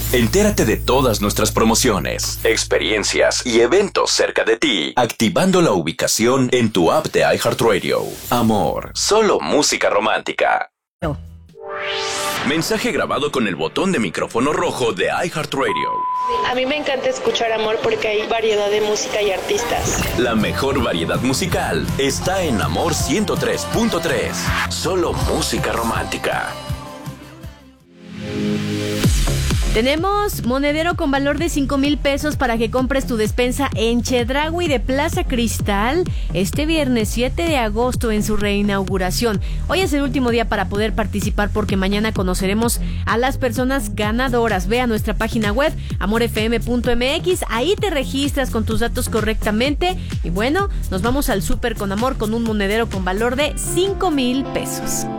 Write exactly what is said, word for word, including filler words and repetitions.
Entérate de todas nuestras promociones, experiencias y eventos cerca de ti, activando la ubicación en tu app de iHeartRadio. Amor, solo música romántica. No. Mensaje grabado con el botón de micrófono rojo de iHeartRadio. A mí me encanta escuchar Amor porque hay variedad de música y artistas. La mejor variedad musical está en Amor ciento tres punto tres. Solo música romántica. Tenemos monedero con valor de cinco mil pesos para que compres tu despensa en Chedraui de Plaza Cristal este viernes siete de agosto en su reinauguración. Hoy es el último día para poder participar porque mañana conoceremos a las personas ganadoras. Ve a nuestra página web amor f m punto m x, ahí te registras con tus datos correctamente y bueno, nos vamos al súper con amor con un monedero con valor de cinco mil pesos.